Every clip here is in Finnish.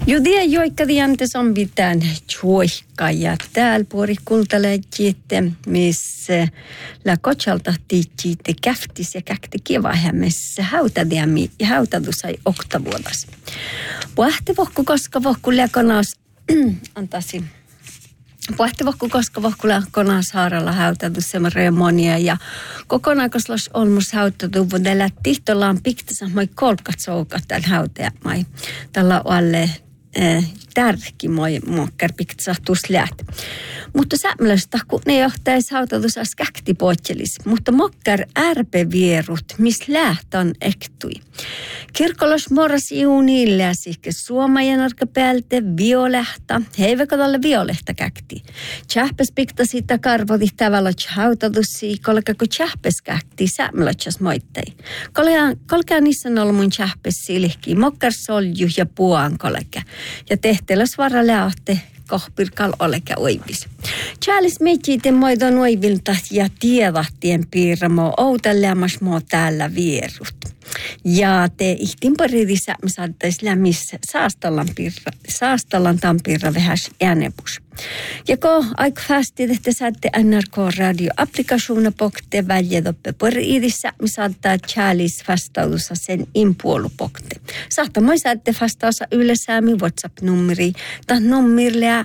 Jo det joikkadiante som pitään chuoikka ja täällä puori kultalejitte missä la kotsalta tiitte käftis ja käkti kivahämessä hautadiami ja hautadu sai oktavuodas. Puhti vohku koska vohku lekonas antasi Puhtivokku koska vohkulla konas haaralla hautatu seremonia ja kokonaikoslos olmus hautatu vuodella tihtolaan piktasa moi kolkat soukat tämän hautajamai. Tällä alle tärki moi mokkar piktasa läht. Mutta sämmöistä kun ne johtaisi hautatus as käktipoitselis, mutta mokkar ärpevierut mis lähtön ektui. Kirkolos moras iunille ja sihke suomajan arkapäältä violehta, heiväkodalle violehta käkti. Tjähpäs piktasi takarvodi tavallaan hautatusi, kolka kun tjähpäs käkti sämmölätsäs moittei. Kolkea niissä on ollut mun tjähpäs silihki, mokkar solju ja puan kolka. Ja tehtelas vara lähte kohpirkal oleka oivis. Tjäälis meitjiiten moidon oivilta ja tiedahtien piirramo outalleamas moo täällä vierut. Ja te ihtin paridissa me saattais lämmis saastallan tampirra vähäs äänebus. Ja ko aika fasti että saatte NRK radio-applikationer pokte väljedoppe paridissa me saattaa tjäälis vastaudussa sen impuolupokte. Saattaa moi saatte vastausa ylesäämi WhatsApp-nummeri tai nummirlea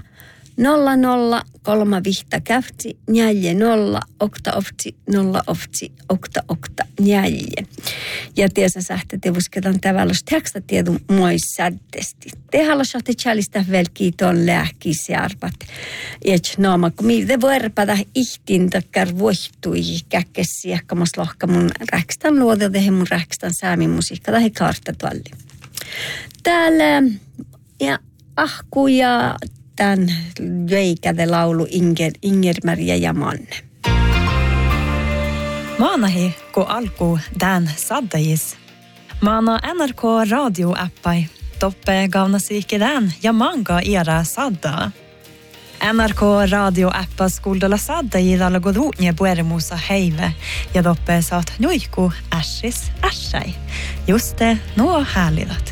003 vihta käftsi njälje 0 okta ofti 0 ofti okta okta njälje. Ja tiesä sähtä te vusketan tavallos tekstatiedun moi säddesti. Te haluaisitte tjälistä velkiä tuon lääkisiarpat. Et nooma, kun minä vuorpada ihtin takkar voihtui käkkesi ehkämas lohka mun räkstän luoda tehdä mun räkstän säämin musiikka tai kaarta tuolli. Täällä ja ahku ja tämän veikäde laulu Inger-Maria ja Manne. Maanahi, kun alku tämän saddajis. Maana NRK radio-appai. Toppe gaunasiikki tämän ja manga era sadda. NRK radio-appa skuldolla saddajidalla goduunje puerimusa heive. Ja toppe saat nuiku ässis ässai. Just det, nuo härlidat.